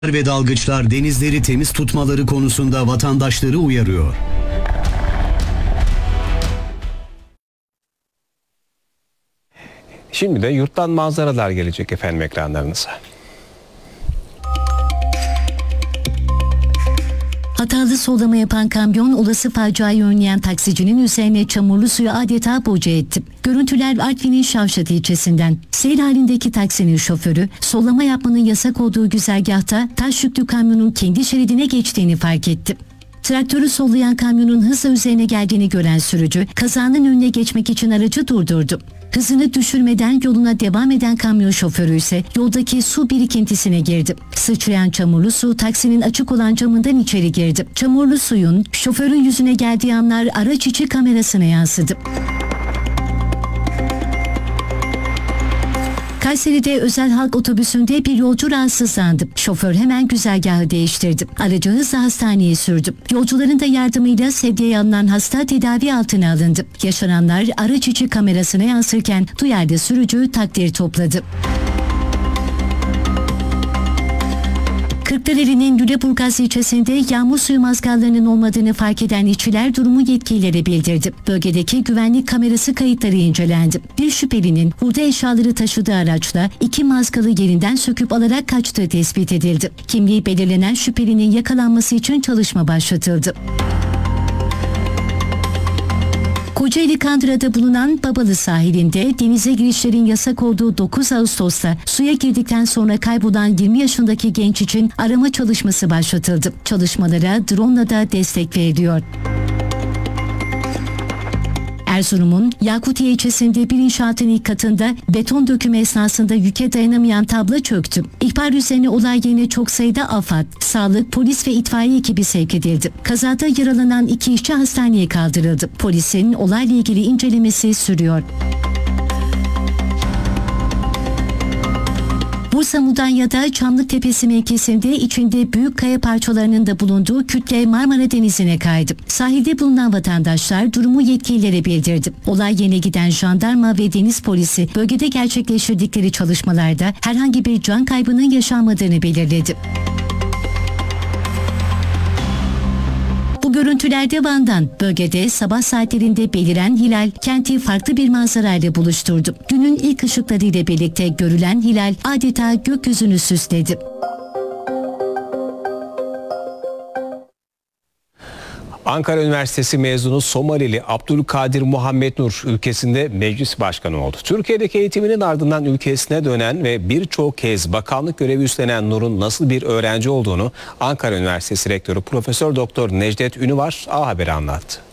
Ve dalgıçlar denizleri temiz tutmaları konusunda vatandaşları uyarıyor. Şimdi de yurttan manzaralar gelecek efendim ekranlarınıza. Hatalı sollama yapan kamyon olası faciayı önleyen taksicinin üzerine çamurlu suyu adeta boca etti. Görüntüler Artvin'in Şavşat ilçesinden. Seyir halindeki taksinin şoförü sollama yapmanın yasak olduğu güzergahta taş yüklü kamyonun kendi şeridine geçtiğini fark etti. Traktörü sollayan kamyonun hızla üzerine geldiğini gören sürücü kazanın önüne geçmek için aracı durdurdu. Hızını düşürmeden yoluna devam eden kamyon şoförü ise yoldaki su birikintisine girdi. Sıçrayan çamurlu su taksinin açık olan camından içeri girdi. Çamurlu suyun şoförün yüzüne geldiği anlar araç içi kamerasına yansıdı. Kayseri'de özel halk otobüsünde bir yolcu rahatsızlandı. Şoför hemen güzergahı değiştirdi. Aracı hızla hastaneye sürdü. Yolcuların da yardımıyla sedyeye alınan hasta tedavi altına alındı. Yaşananlar araç içi kamerasına yansırken duyarlı sürücü takdir topladı. Kırklareli'nin Lüleburgaz ilçesinde yağmur suyu mazgallarının olmadığını fark eden işçiler durumu yetkililere bildirdi. Bölgedeki güvenlik kamerası kayıtları incelendi. Bir şüphelinin hurda eşyaları taşıdığı araçla 2 mazgalı yerinden söküp alarak kaçtığı tespit edildi. Kimliği belirlenen şüphelinin yakalanması için çalışma başlatıldı. Kocaeli Kandıra'da bulunan Babalı sahilinde denize girişlerin yasak olduğu 9 Ağustos'ta suya girdikten sonra kaybolan 20 yaşındaki genç için arama çalışması başlatıldı. Çalışmalara drone'la da destek veriliyor. Erzurum'un Yakutiye ilçesinde bir inşaatın ilk katında beton dökümü esnasında yüke dayanamayan tablo çöktü. İhbar üzerine olay yerine çok sayıda AFAD, sağlık, polis ve itfaiye ekibi sevk edildi. Kazada yaralanan 2 işçi hastaneye kaldırıldı. Polisin olayla ilgili incelemesi sürüyor. Bursa Mudanya'da Çamlıktepesi mevkisinde içinde büyük kaya parçalarının da bulunduğu kütle Marmara Denizi'ne kaydı. Sahilde bulunan vatandaşlar durumu yetkililere bildirdi. Olay yerine giden jandarma ve deniz polisi bölgede gerçekleştirdikleri çalışmalarda herhangi bir can kaybının yaşanmadığını belirledi. Bu görüntülerde Van'dan, bölgede sabah saatlerinde beliren hilal kenti farklı bir manzarayla buluşturdu. Günün ilk ışıklarıyla birlikte görülen hilal adeta gökyüzünü süsledi. Ankara Üniversitesi mezunu Somalili Abdülkadir Muhammed Nur ülkesinde meclis başkanı oldu. Türkiye'deki eğitiminin ardından ülkesine dönen ve birçok kez bakanlık görevi üstlenen Nur'un nasıl bir öğrenci olduğunu Ankara Üniversitesi Rektörü Profesör Doktor Necdet Ünüvar A Haber'e anlattı.